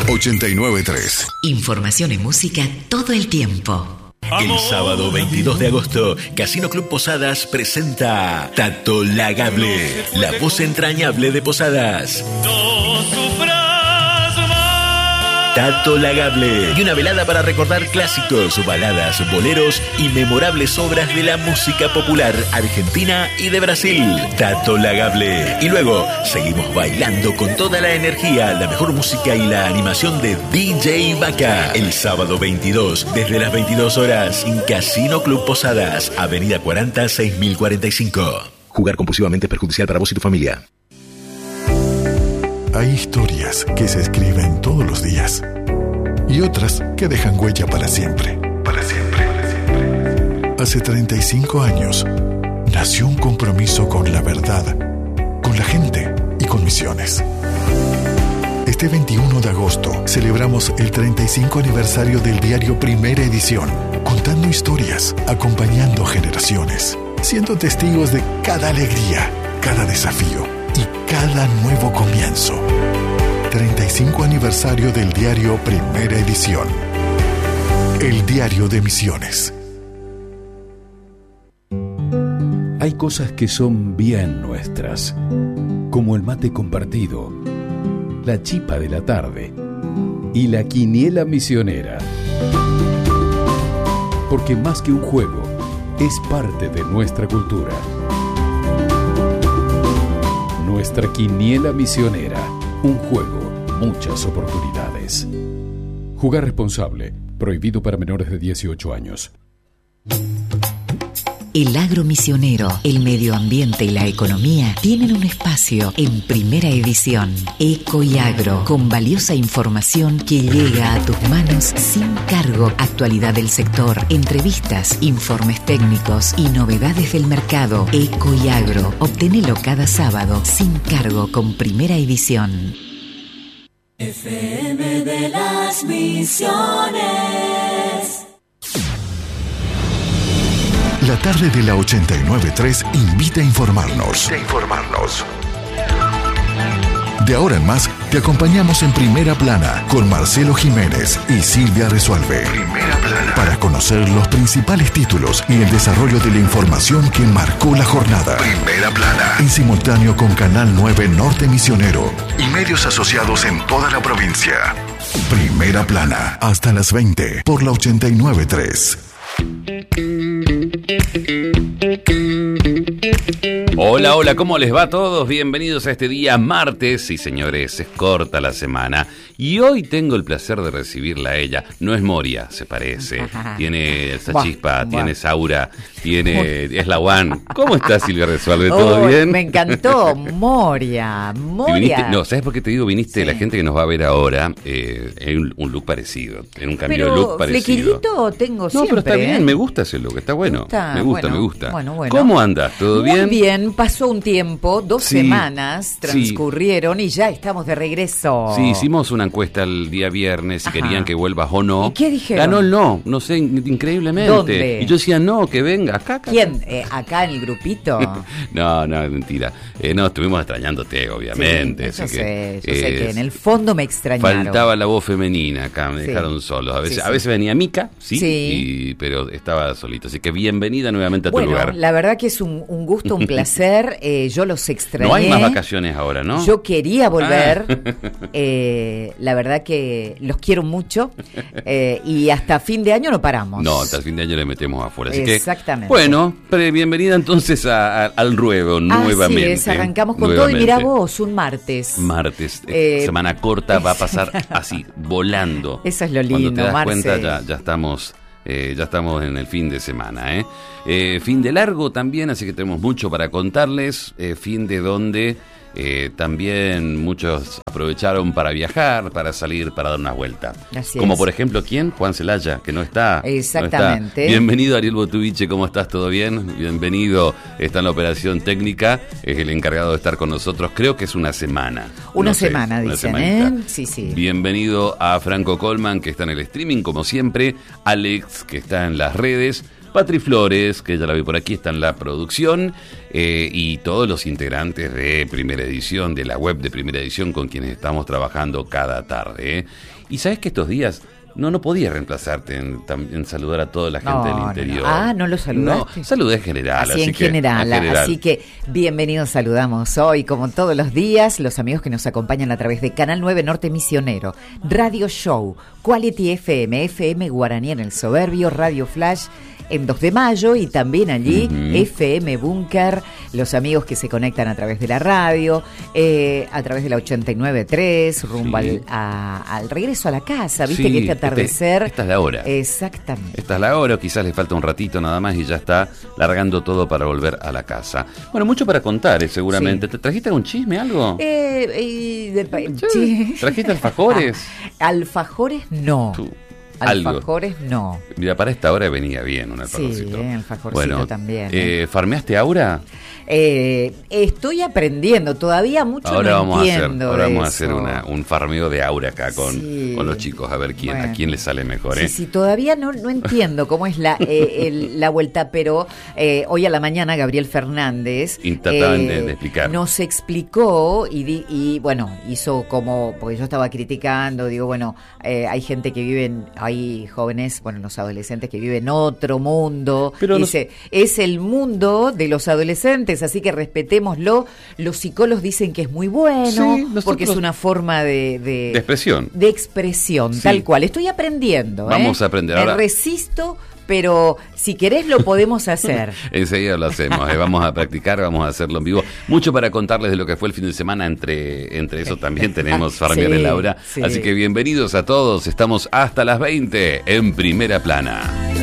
89.3. Información y música todo el tiempo. El sábado 22 de agosto, Casino Club Posadas presenta Tato Lagable, la voz entrañable de Posadas. Tato Lagable y una velada para recordar clásicos, baladas, boleros y memorables obras de la música popular argentina y de Brasil. Tato Lagable. Y luego seguimos bailando con toda la energía, la mejor música y la animación de DJ Vaca. El sábado 22, desde las 22 horas, en Casino Club Posadas, Avenida 40, 6045. Jugar compulsivamente es perjudicial para vos y tu familia. Hay historias que se escriben todos los días y otras que dejan huella para siempre. Para siempre. Hace 35 años nació un compromiso con la verdad, con la gente y con Misiones. Este 21 de agosto celebramos el 35 aniversario del diario Primera Edición, contando historias, acompañando generaciones, siendo testigos de cada alegría, cada desafío y cada nuevo comienzo. 35 aniversario del diario Primera Edición. El diario de Misiones. Hay cosas que son bien nuestras, como el mate compartido, la chipa de la tarde y la quiniela misionera. Porque más que un juego, es parte de nuestra cultura. Nuestra quiniela misionera, un juego, muchas oportunidades. Jugar responsable, prohibido para menores de 18 años. El agro misionero, el medio ambiente y la economía tienen un espacio en Primera Edición. Eco y Agro, con valiosa información que llega a tus manos sin cargo. Actualidad del sector, entrevistas, informes técnicos y novedades del mercado. Eco y Agro, obténelo cada sábado sin cargo con Primera Edición. FM de las Misiones. La tarde de la 89.3 invita a informarnos. De ahora en más, te acompañamos en Primera Plana con Marcelo Jiménez y Silvia Resuelve. Primera Plana. Para conocer los principales títulos y el desarrollo de la información que marcó la jornada. Primera Plana. En simultáneo con Canal 9 Norte Misionero y medios asociados en toda la provincia. Primera Plana. Hasta las 20 por la 89.3. Hola, hola, ¿cómo les va a todos? Bienvenidos a este día martes. Sí, señores, es corta la semana. Y hoy tengo el placer de recibirla a ella. No es Moria, se parece. Tiene esa chispa, tiene esa aura, es la One. ¿Cómo estás, Silvia Resuelve? ¿Todo bien? Me encantó, Moria. No, ¿sabes por qué te digo? Viniste, la gente que nos va a ver ahora, en un look parecido, en un cambio de look parecido. Flequillito tengo siempre. No, pero está bien, me gusta ese look, está bueno. Me gusta. Bueno. ¿Cómo andas? ¿Todo bien? Muy bien, pasó un tiempo, 2 semanas transcurrieron y ya estamos de regreso. Sí, hicimos una encuesta el día viernes si querían que vuelvas o no. ¿Y qué dijeron? Ganó el no sé, increíblemente. ¿Dónde? Y yo decía, no, que venga acá. ¿Quién? ¿Acá en el grupito? No, mentira. No, estuvimos extrañándote, obviamente. Sí, yo sé que en el fondo me extrañaron. Faltaba la voz femenina acá, me dejaron solos. A veces venía Mica, pero estaba solito. Así que bienvenida nuevamente a tu lugar. La verdad que es un gusto, un placer. Yo los extrañé. No hay más vacaciones ahora, ¿no? Yo quería volver. La verdad que los quiero mucho. Y hasta fin de año no paramos. No, hasta el fin de año le metemos afuera. Así exactamente. Que, bueno, bienvenida entonces al ruedo nuevamente. Así es, arrancamos con todo. Y mirá vos, un martes. Semana corta va a pasar así, volando. Eso es lo lindo, Cuando te das Marce. cuenta, ya estamos en el fin de semana. Fin de largo también, así que tenemos mucho para contarles. Fin de donde también muchos aprovecharon para viajar, para salir, para dar una vuelta. Como por ejemplo, ¿quién? Juan Celaya, que no está. Exactamente. No está. Bienvenido, Ariel Botuviche, ¿cómo estás? ¿Todo bien? Bienvenido, está en la operación técnica, es el encargado de estar con nosotros, creo que es una semana. Una semana, dicen, Sí. Bienvenido a Franco Colman, que está en el streaming, como siempre, Alex, que está en las redes, Patri Flores, que ya la vi por aquí, está en la producción, y todos los integrantes de Primera Edición, de la web de Primera Edición, con quienes estamos trabajando cada tarde. Y sabes que estos días no podía reemplazarte en saludar a toda la gente del interior. ¿No lo saludaste? No, saludé en general. Así que bienvenidos, saludamos hoy, como todos los días, los amigos que nos acompañan a través de Canal 9 Norte Misionero, Radio Show, Quality FM, FM Guaraní en el Soberbio, Radio Flash en 2 de Mayo y también allí FM Búnker, los amigos que se conectan a través de la radio, a través de la 89.3, rumbo al regreso a la casa, viste que este atardecer... Esta es la hora. Exactamente. Esta es la hora, quizás le falta un ratito nada más y ya está largando todo para volver a la casa. Bueno, mucho para contar, seguramente. ¿Te trajiste algún chisme, algo? ¿Trajiste alfajores? Alfajores no. Alfajores no. Mira, para esta hora venía bien un alfajorcito. Sí, alfajorcito también. ¿Farmeaste Aura? Estoy aprendiendo, todavía mucho ahora no entiendo. Ahora vamos a hacer un farmeo de Aura acá con los chicos, a ver a quién le sale mejor. Sí, todavía no entiendo cómo es la vuelta, pero hoy a la mañana Gabriel Fernández trataban de explicar. Nos explicó y bueno, hizo como, porque yo estaba criticando, digo, bueno, hay gente que vive hay jóvenes, bueno, los adolescentes que viven otro mundo, pero dice, es el mundo de los adolescentes, así que respetémoslo. Los psicólogos dicen que es muy bueno, porque es una forma de expresión. De expresión, tal cual. Estoy aprendiendo. Vamos a aprender. Me resisto, pero si querés lo podemos hacer. Enseguida lo hacemos, vamos a practicar, vamos a hacerlo en vivo. Mucho para contarles de lo que fue el fin de semana, entre eso también tenemos Farmear en Laura. Así que bienvenidos a todos, estamos hasta las 20 en Primera Plana.